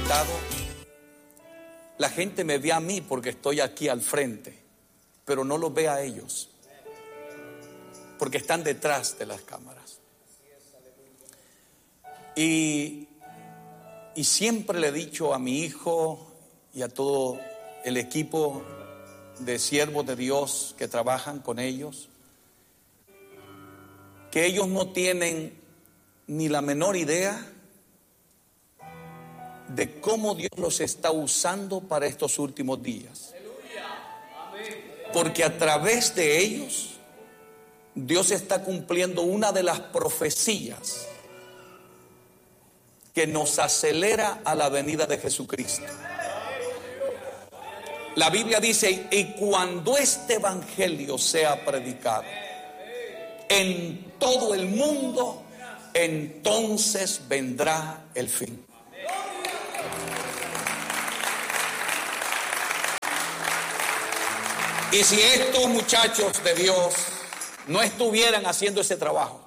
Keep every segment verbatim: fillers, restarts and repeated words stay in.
invitado, la gente me ve a mí porque estoy aquí al frente, pero no los ve a ellos, porque están detrás de las cámaras. Y, y siempre le he dicho a mi hijo y a todo el equipo de siervos de Dios que trabajan con ellos, que ellos no tienen ni la menor idea de cómo Dios los está usando para estos últimos días. Porque a través de ellos, Dios está cumpliendo una de las profecías que nos acelera a la venida de Jesucristo. La Biblia dice: y cuando este evangelio sea predicado en todo el mundo, entonces vendrá el fin. Y si estos muchachos de Dios no estuvieran haciendo ese trabajo,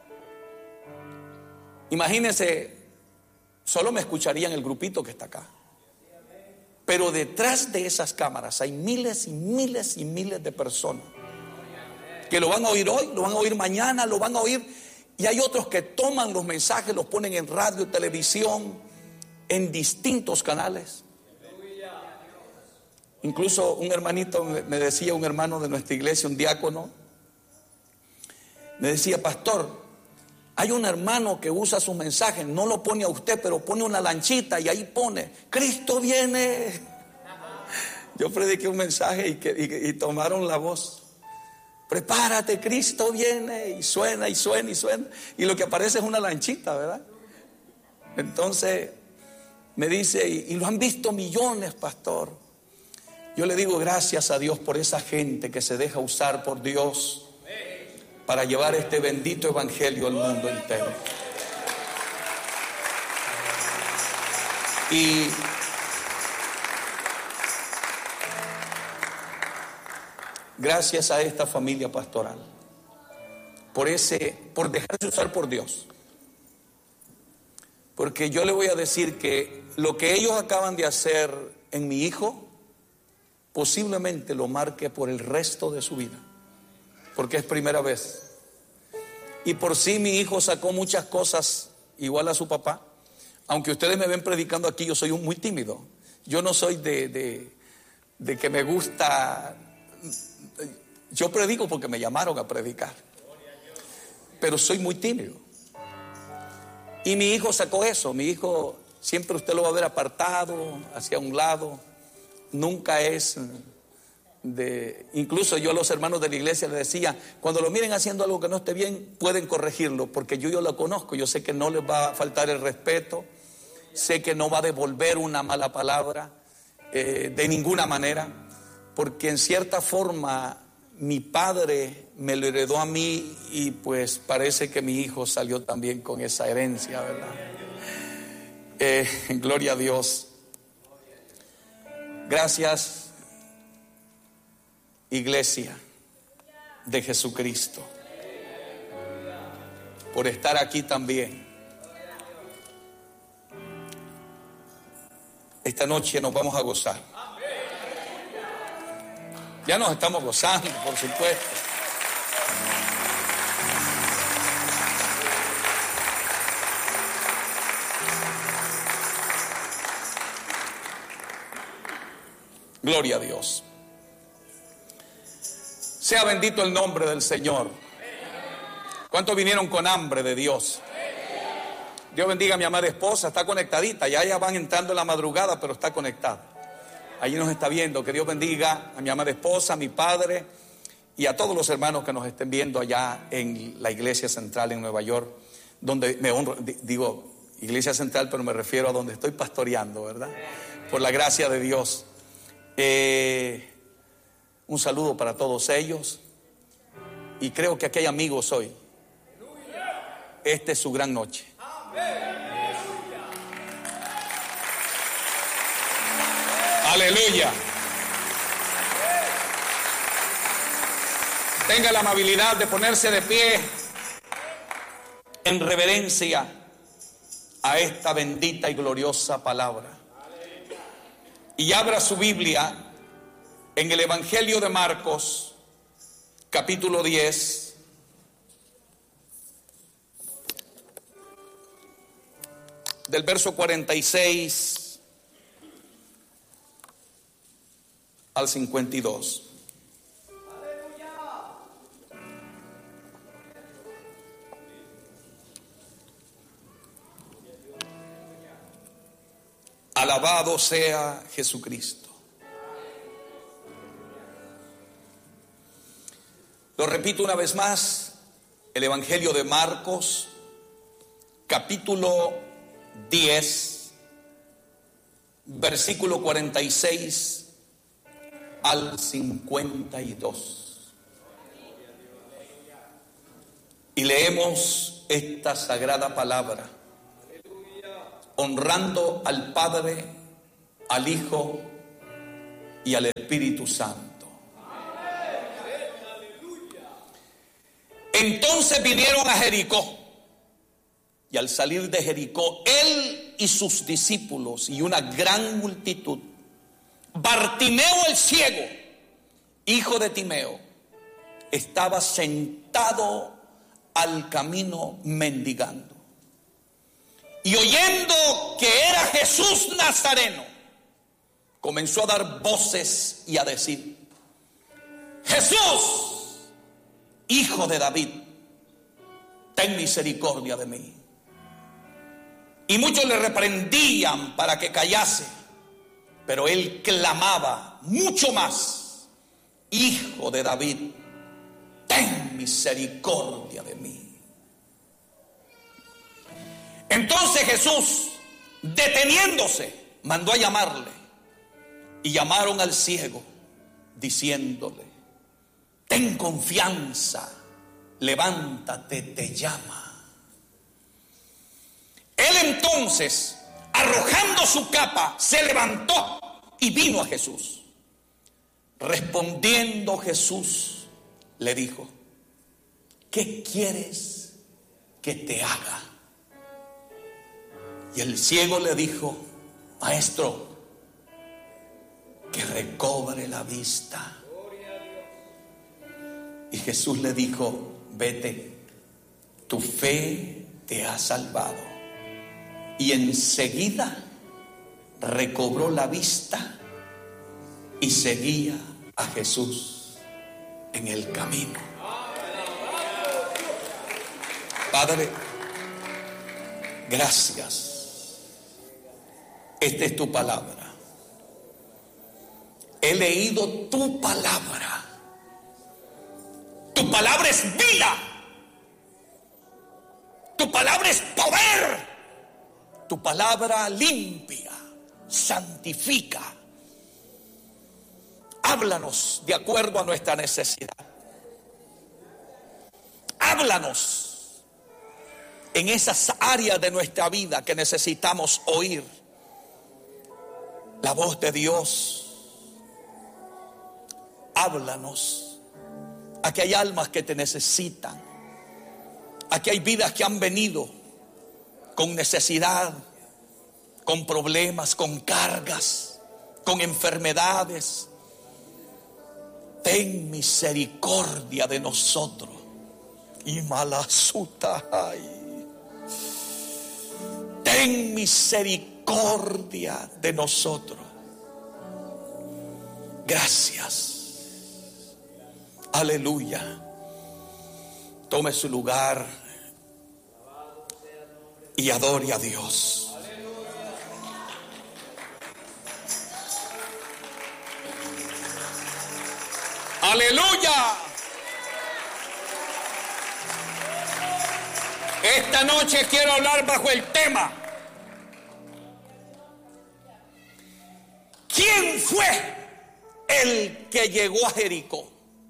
imagínense, solo me escucharían el grupito que está acá. Pero detrás de esas cámaras hay miles y miles y miles de personas que lo van a oír hoy, lo van a oír mañana, lo van a oír. Y hay otros que toman los mensajes, los ponen en radio, televisión, en distintos canales. Incluso un hermanito me decía, un hermano de nuestra iglesia, un diácono, me decía: pastor, hay un hermano que usa sus mensajes, no lo pone a usted, pero pone una lanchita y ahí pone: Cristo viene. Yo prediqué un mensaje y, que, y, y tomaron la voz: prepárate, Cristo viene. Y suena y suena y suena, y lo que aparece es una lanchita, ¿verdad? Entonces me dice: y, y lo han visto millones, pastor. Yo le digo gracias a Dios por esa gente que se deja usar por Dios para llevar este bendito evangelio al mundo entero. Y gracias a esta familia pastoral por ese, por dejarse usar por Dios. Porque yo le voy a decir que lo que ellos acaban de hacer en mi hijo posiblemente lo marque por el resto de su vida, porque es primera vez. Y por sí mi hijo sacó muchas cosas igual a su papá. Aunque ustedes me ven predicando aquí, yo soy un muy tímido. Yo no soy de, de, de que me gusta. Yo predico porque me llamaron a predicar, pero soy muy tímido. Y mi hijo sacó eso. Mi hijo siempre usted lo va a ver apartado, hacia un lado. Nunca es de... Incluso yo a los hermanos de la iglesia les decía: cuando lo miren haciendo algo que no esté bien, pueden corregirlo, porque yo, yo lo conozco. Yo sé que no les va a faltar el respeto, sé que no va a devolver una mala palabra eh, de ninguna manera, porque en cierta forma mi padre me lo heredó a mí, y pues parece que mi hijo salió también con esa herencia, ¿verdad? Eh, gloria a Dios. Gracias, Iglesia de Jesucristo, por estar aquí también. Esta noche nos vamos a gozar. Ya nos estamos gozando, por supuesto. Gloria a Dios. Sea bendito el nombre del Señor. ¿Cuántos vinieron con hambre de Dios? Dios bendiga a mi amada esposa, está conectadita. Ya ya van entrando en la madrugada, pero está conectada. Allí nos está viendo. Que Dios bendiga a mi amada esposa, a mi padre y a todos los hermanos que nos estén viendo allá en la Iglesia Central en Nueva York, donde me honro, digo Iglesia Central, pero me refiero a donde estoy pastoreando, ¿verdad? Por la gracia de Dios. Eh, un saludo para todos ellos, y creo que aquí hay amigos hoy. Esta es su gran noche. Aleluya. Tenga la amabilidad de ponerse de pie en reverencia a esta bendita y gloriosa palabra. y abra su Biblia en el Evangelio de Marcos, capítulo diez, del verso cuarenta y seis al cincuenta y dos. Alabado sea Jesucristo. Lo repito una vez más, el Evangelio de Marcos, capítulo diez, versículo cuarenta y seis al cincuenta y dos. Y leemos esta sagrada palabra, honrando al Padre, al Hijo y al Espíritu Santo. Entonces vinieron a Jericó, y al salir de Jericó, él y sus discípulos y una gran multitud, Bartimeo el ciego, hijo de Timeo, estaba sentado al camino mendigando. Y oyendo que era Jesús Nazareno, comenzó a dar voces y a decir: Jesús, Hijo de David, ten misericordia de mí. Y muchos le reprendían para que callase, pero él clamaba mucho más: Hijo de David, ten misericordia de mí. Entonces Jesús, deteniéndose, mandó a llamarle, y llamaron al ciego, diciéndole: ten confianza, levántate, te llama. Él entonces, arrojando su capa, se levantó y vino a Jesús. Respondiendo Jesús, le dijo: ¿qué quieres que te haga? Y el ciego le dijo: Maestro, que recobre la vista. Y Jesús le dijo: vete, tu fe te ha salvado. Y enseguida recobró la vista y seguía a Jesús en el camino. Padre, gracias. Esta es tu palabra. He leído tu palabra. Tu palabra es vida. Tu palabra es poder. Tu palabra limpia, santifica. Háblanos de acuerdo a nuestra necesidad. Háblanos en esas áreas de nuestra vida que necesitamos oír la voz de Dios. Háblanos. Aquí hay almas que te necesitan. Aquí hay vidas que han venido con necesidad, con problemas, con cargas, con enfermedades. Ten misericordia de nosotros. Y malasuta ay. Ten misericordia de nosotros. Gracias. Aleluya. Tome su lugar y adore a Dios. Aleluya. Esta noche quiero hablar bajo el tema: ¿quién fue el que llegó a Jericó?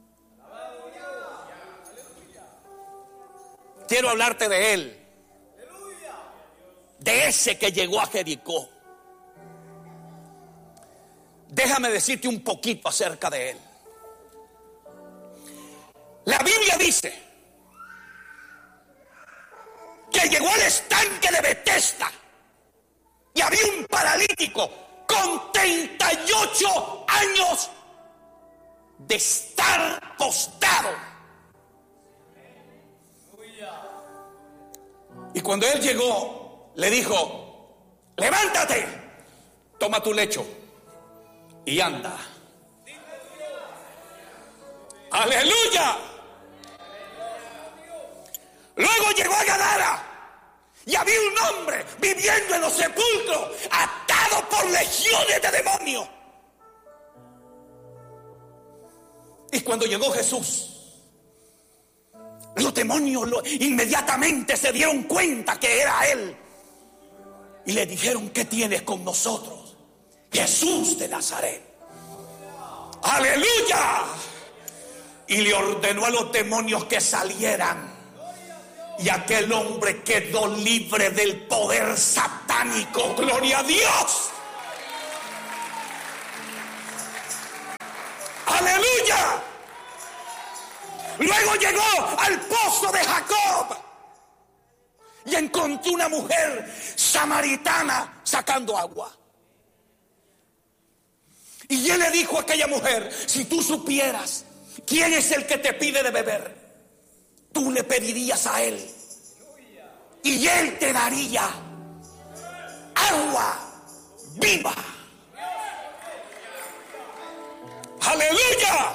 Quiero hablarte de él, de ese que llegó a Jericó. Déjame decirte un poquito acerca de él. La Biblia dice que llegó al estanque de Betesda y había un paralítico con con treinta y ocho años de estar postrado. Y cuando él llegó, le dijo: levántate, toma tu lecho y anda. Aleluya. Luego llegó a Gadara y había un hombre viviendo en los sepulcros, atado por legiones de demonios. Y cuando llegó Jesús, los demonios lo, inmediatamente se dieron cuenta que era él y le dijeron: ¿qué tienes con nosotros, Jesús de Nazaret? ¡Aleluya! Y le ordenó a los demonios que salieran. Y aquel hombre quedó libre del poder satánico. ¡Gloria a Dios! ¡Aleluya! Luego llegó al pozo de Jacob y encontró una mujer samaritana sacando agua. Y él le dijo a aquella mujer: si tú supieras quién es el que te pide de beber, tú le pedirías a él y él te daría agua viva. ¡Aleluya!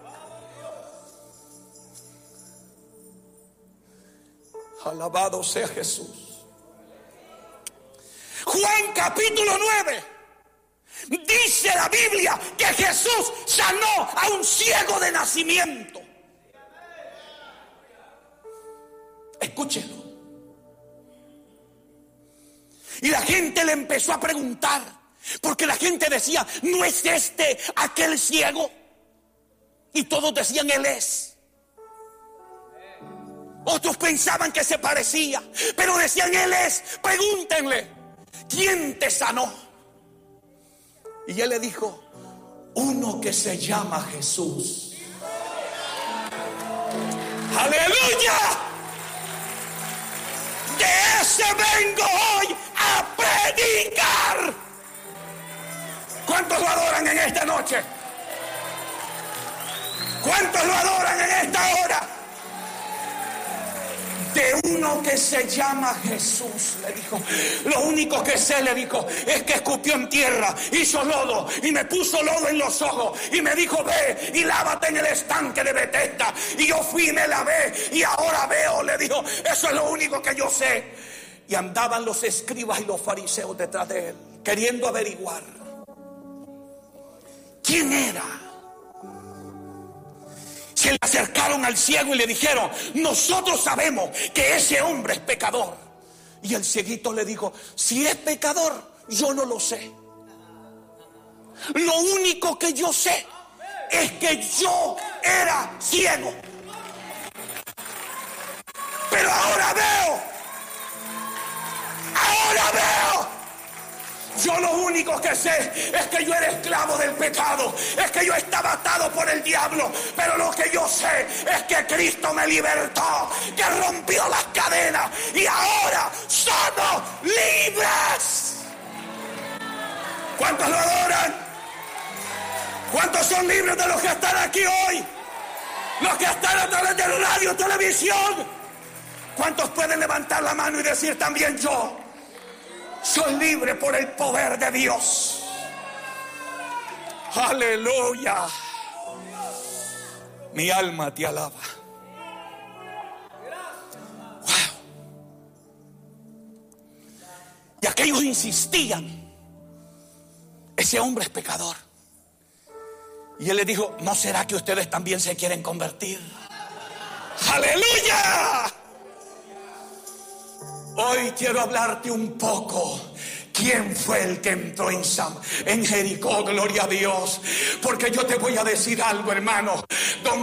Alabado sea Jesús. Juan capítulo nueve. Dice la Biblia que Jesús sanó a un ciego de nacimiento. Escúchelo. Y la gente le empezó a preguntar, porque la gente decía: ¿no es este aquel ciego? Y todos decían: él es. Otros pensaban que se parecía, pero decían: él es. Pregúntenle: ¿quién te sanó? Y él le dijo: uno que se llama Jesús. ¡Aleluya! De ese vengo hoy a predicar. ¿Cuántos lo adoran en esta noche? ¿Cuántos lo adoran en esta hora? De uno que se llama Jesús, le dijo. Lo único que sé, le dijo, es que escupió en tierra, hizo lodo y me puso lodo en los ojos y me dijo: ve y lávate en el estanque de Betesda. Y yo fui y me lavé y ahora veo, le dijo. Eso es lo único que yo sé. Y andaban los escribas y los fariseos detrás de él, queriendo averiguar quién era. Se le acercaron al ciego y le dijeron: nosotros sabemos que ese hombre es pecador. Y el cieguito le dijo: si es pecador, yo no lo sé. Lo único que yo sé es que yo era ciego, pero ahora veo. Ahora veo. Yo lo único que sé es que yo era esclavo del pecado, es que yo estaba atado por el diablo, pero lo que yo sé es que Cristo me libertó, que rompió las cadenas y ahora somos libres. ¿Cuántos lo adoran? ¿Cuántos son libres de los que están aquí hoy? Los que están a través de radio, televisión. ¿Cuántos pueden levantar la mano y decir también: yo soy libre por el poder de Dios? Aleluya. Mi alma te alaba. Wow. Y aquellos insistían: ese hombre es pecador. Y él les dijo: ¿no será que ustedes también se quieren convertir? ¡Aleluya! Hoy quiero hablarte un poco. ¿Quién fue el que entró en, Sam, en Jericó? Gloria a Dios. Porque yo te voy a decir algo, hermano.